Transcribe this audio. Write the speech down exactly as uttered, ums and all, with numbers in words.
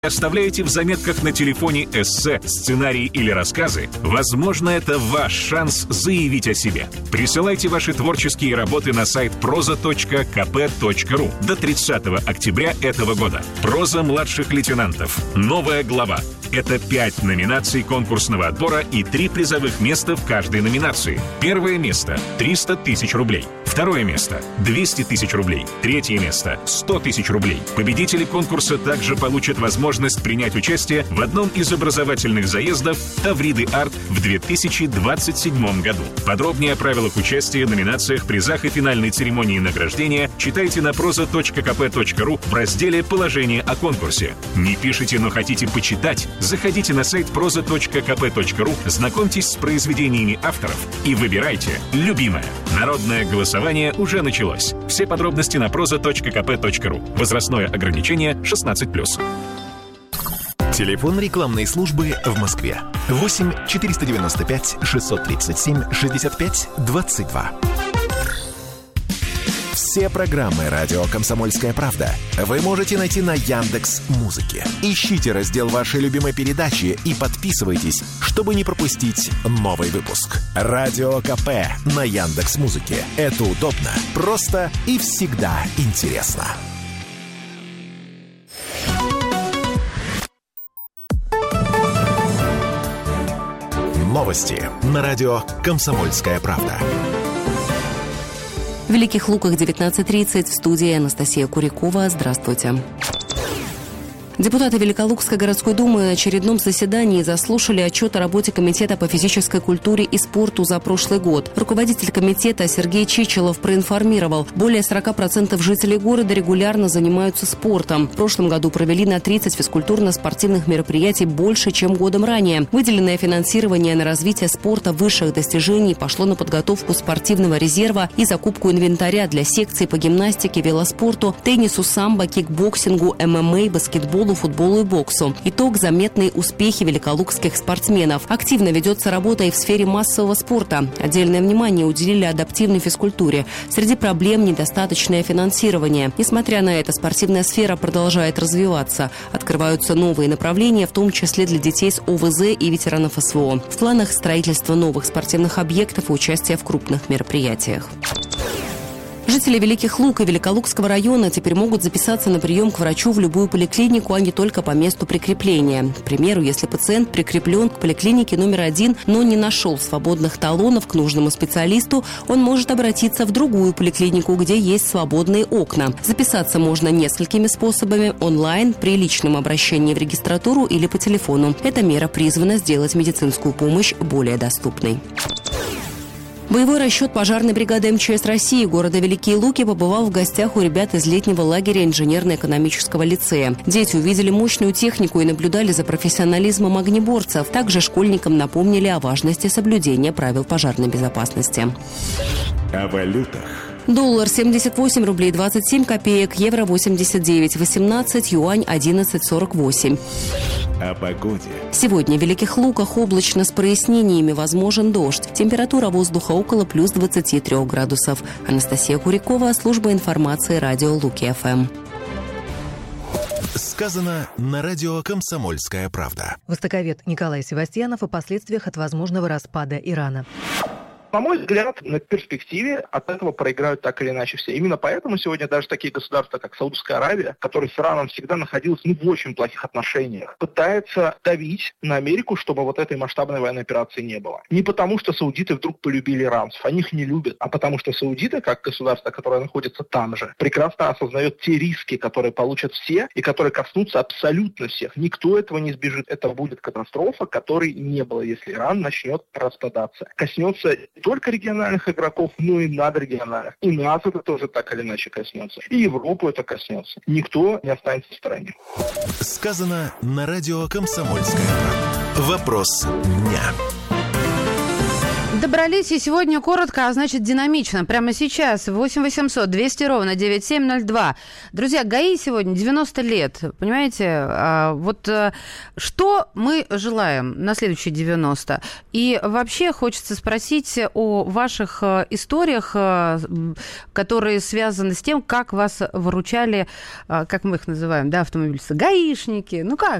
Оставляете в заметках на телефоне эссе, сценарии или рассказы, возможно, это ваш шанс заявить о себе. Присылайте ваши творческие работы на сайт проза точка ка пэ точка ру до тридцатого октября этого года. «Проза младших лейтенантов». Новая глава. Это пять номинаций конкурсного отбора и три призовых места в каждой номинации. Первое место – триста тысяч рублей. Второе место – двести тысяч рублей. Третье место – сто тысяч рублей. Победители конкурса также получат возможность принять участие в одном из образовательных заездов «Тавриды Арт» в две тысячи двадцать седьмом году. Подробнее о правилах участия, номинациях, призах и финальной церемонии награждения читайте на проза точка ка пэ точка ру в разделе «Положение о конкурсе». Не пишите, но хотите почитать? Заходите на сайт проза точка ка пэ точка ру, знакомьтесь с произведениями авторов и выбирайте любимое. Народное голосование уже началось. Все подробности на проза точка ка пэ точка ру. Возрастное ограничение шестнадцать плюс. Телефон рекламной службы в Москве. восемь четыреста девяносто пять шестьсот тридцать семь шестьдесят пять двадцать два. Все программы «Радио Комсомольская правда» вы можете найти на Яндекс.Музыке. Ищите раздел вашей любимой передачи и подписывайтесь, чтобы не пропустить новый выпуск. «Радио КП» на Яндекс.Музыке. Это удобно, просто и всегда интересно. Новости на радио «Комсомольская правда». В Великих Луках девятнадцать тридцать, в студии Анастасия Курякова. Здравствуйте. Депутаты Великолукской городской думы на очередном заседании заслушали отчет о работе Комитета по физической культуре и спорту за прошлый год. Руководитель комитета Сергей Чичелов проинформировал, более сорок процентов жителей города регулярно занимаются спортом. В прошлом году провели на тридцать физкультурно-спортивных мероприятий больше, чем годом ранее. Выделенное финансирование на развитие спорта высших достижений пошло на подготовку спортивного резерва и закупку инвентаря для секций по гимнастике, велоспорту, теннису, самбо, кикбоксингу, эм эм а, баскетболу, футболу и боксу. Итог – заметные успехи великолукских спортсменов. Активно ведется работа и в сфере массового спорта. Отдельное внимание уделили адаптивной физкультуре. Среди проблем – недостаточное финансирование. Несмотря на это, спортивная сфера продолжает развиваться. Открываются новые направления, в том числе для детей с о вэ зэ и ветеранов эс вэ о. В планах строительство новых спортивных объектов и участие в крупных мероприятиях. Жители Великих Лук и Великолукского района теперь могут записаться на прием к врачу в любую поликлинику, а не только по месту прикрепления. К примеру, если пациент прикреплен к поликлинике номер один, но не нашел свободных талонов к нужному специалисту, он может обратиться в другую поликлинику, где есть свободные окна. Записаться можно несколькими способами: онлайн, при личном обращении в регистратуру или по телефону. Эта мера призвана сделать медицинскую помощь более доступной. Боевой расчет пожарной бригады эм че эс России города Великие Луки побывал в гостях у ребят из летнего лагеря инженерно-экономического лицея. Дети увидели мощную технику и наблюдали за профессионализмом огнеборцев. Также школьникам напомнили о важности соблюдения правил пожарной безопасности. О валютах. Доллар семьдесят восемь рублей двадцать семь копеек, евро восемьдесят девять восемнадцать, юань одиннадцать сорок восемь. О погоде. Сегодня в Великих Луках облачно с прояснениями, возможен дождь. Температура воздуха около плюс двадцати трёх градусов. Анастасия Курякова, служба информации радио Луки-ФМ. Сказано на радио «Комсомольская правда». Востоковед Николай Севастьянов о последствиях от возможного распада Ирана. На мой взгляд, на перспективе от этого проиграют так или иначе все. Именно поэтому сегодня даже такие государства, как Саудовская Аравия, которая с Ираном всегда находилась ну, в очень плохих отношениях, пытается давить на Америку, чтобы вот этой масштабной военной операции не было. Не потому, что саудиты вдруг полюбили иранцев, они их не любят, а потому что саудиты, как государство, которое находится там же, прекрасно осознает те риски, которые получат все и которые коснутся абсолютно всех. Никто этого не избежит. Это будет катастрофа, которой не было, если Иран начнет распадаться. Коснется не только региональных игроков, но и надрегиональных. И нас это тоже так или иначе коснется. И Европу это коснется. Никто не останется в стороне. Сказано на радио «Комсомольская правда». Вопрос дня. Добрались, и сегодня коротко, а значит динамично. Прямо сейчас восемь восемьсот двести ровно девяносто семь ноль два. Друзья, ГАИ сегодня девяносто лет, понимаете? А, вот а, что мы желаем на следующие девяносто? И вообще хочется спросить о ваших а, историях, а, которые связаны с тем, как вас выручали, а, как мы их называем, да, автомобилисты, гаишники. Ну как?